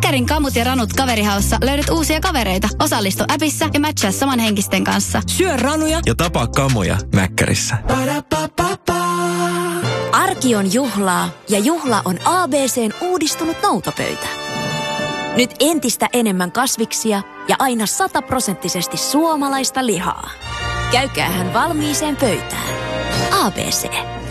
Mäkkärin kamut ja ranut kaverihaussa löydät uusia kavereita. Osallistu appissa ja matchaa samanhenkisten kanssa. Syö ranuja ja tapaa kamoja Mäkkärissä. Arki on juhlaa ja juhla on ABC:n uudistunut noutopöytä. Nyt entistä enemmän kasviksia ja aina 100% suomalaista lihaa. Käykäähän valmiiseen pöytään. ABC.